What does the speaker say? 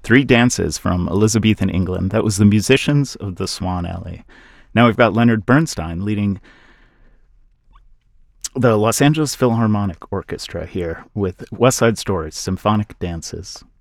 Three dances from Elizabethan England. That was the musicians of the Swan Alley. Now we've got Leonard Bernstein leading the Los Angeles Philharmonic Orchestra here with West Side Story's Symphonic Dances.